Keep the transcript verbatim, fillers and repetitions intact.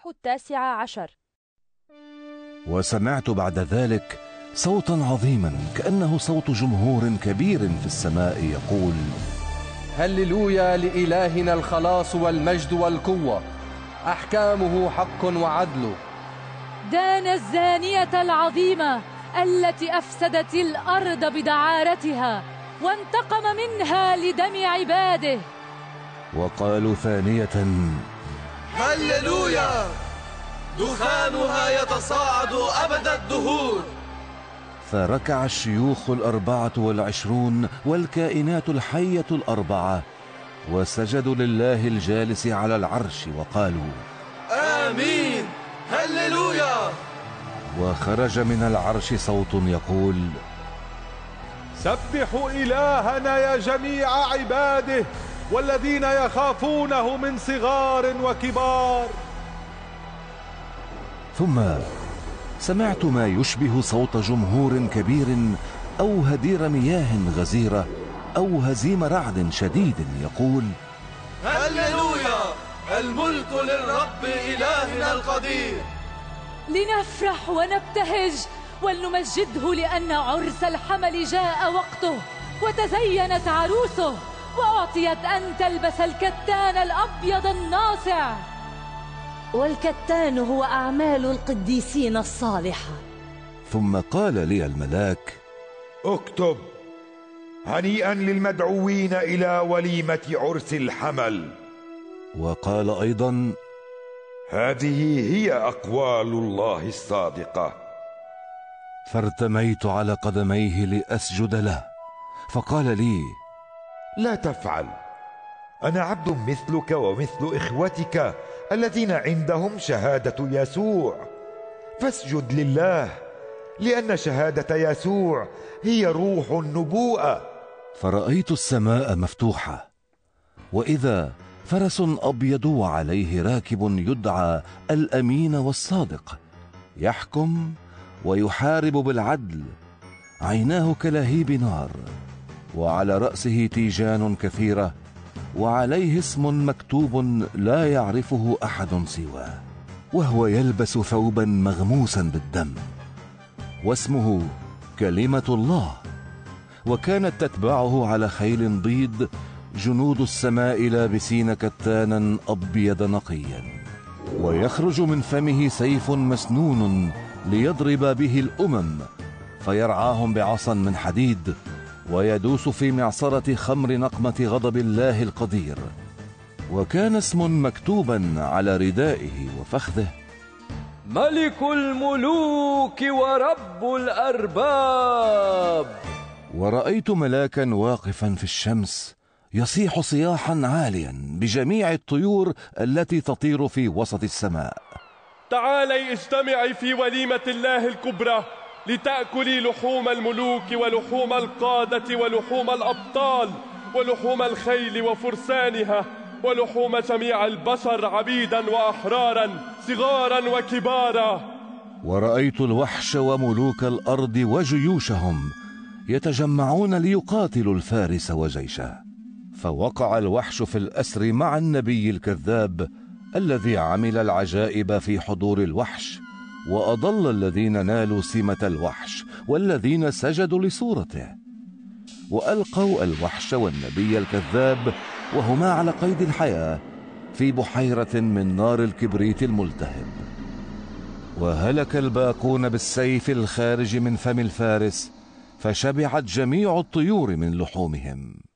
التاسع عشر. وسمعت بعد ذلك صوتا عظيما كأنه صوت جمهور كبير في السماء يقول: هللويا لإلهنا الخلاص والمجد والقوة، أحكامه حق وعدل. دان الزانية العظيمة التي أفسدت الأرض بدعارتها وانتقم منها لدم عباده. وقالوا ثانية: هللويا، دخانها يتصاعد أبد الدهور. فركع الشيوخ الأربعة والعشرون والكائنات الحية الأربعة وسجدوا لله الجالس على العرش وقالوا: آمين، هللويا. وخرج من العرش صوت يقول: سبحوا إلهنا يا جميع عباده والذين يخافونه من صغار وكبار. ثم سمعت ما يشبه صوت جمهور كبير أو هدير مياه غزيرة أو هزيم رعد شديد يقول: هللويا، الملك للرب إلهنا القدير. لنفرح ونبتهج ولنمجده، لأن عرس الحمل جاء وقته وتزينت عروسه، وأعطيت أن تلبس الكتان الأبيض الناصع. والكتان هو أعمال القديسين الصالحة. ثم قال لي الملاك: اكتب: هنيئا للمدعوين إلى وليمة عرس الحمل. وقال أيضا: هذه هي أقوال الله الصادقة. فارتميت على قدميه لأسجد له، فقال لي: لا تفعل، أنا عبد مثلك ومثل إخوتك الذين عندهم شهادة يسوع، فاسجد لله، لأن شهادة يسوع هي روح النبوءة. فرأيت السماء مفتوحة، وإذا فرس أبيض وعليه راكب يدعى الأمين والصادق، يحكم ويحارب بالعدل، عيناه كلهيب نار، وعلى رأسه تيجان كثيرة، وعليه اسم مكتوب لا يعرفه أحد سواه، وهو يلبس ثوبا مغموسا بالدم، واسمه كلمة الله. وكانت تتبعه على خيل بيض جنود السماء لابسين كتانا أبيض نقيا، ويخرج من فمه سيف مسنون ليضرب به الأمم، فيرعاهم بعصا من حديد، ويدوس في معصرة خمر نقمة غضب الله القدير. وكان اسم مكتوبا على ردائه وفخذه: ملك الملوك ورب الأرباب. ورأيت ملاكا واقفا في الشمس يصيح صياحا عاليا بجميع الطيور التي تطير في وسط السماء: تعالي اجتمعي في وليمة الله الكبرى، لتأكلي لحوم الملوك ولحوم القادة ولحوم الأبطال ولحوم الخيل وفرسانها ولحوم جميع البشر، عبيدا وأحرارا، صغارا وكبارا. ورأيت الوحش وملوك الأرض وجيوشهم يتجمعون ليقاتلوا الفارس وجيشه. فوقع الوحش في الأسر مع النبي الكذاب الذي عمل العجائب في حضور الوحش، وأضل الذين نالوا سمة الوحش والذين سجدوا لصورته. وألقوا الوحش والنبي الكذاب وهما على قيد الحياة في بحيرة من نار الكبريت الملتهب. وهلك الباقون بالسيف الخارج من فم الفارس، فشبعت جميع الطيور من لحومهم.